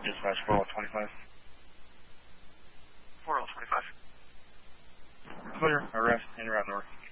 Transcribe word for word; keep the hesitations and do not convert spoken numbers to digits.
Dispatch four L twenty-five. four L twenty-five. Clear. Arrest. In route north.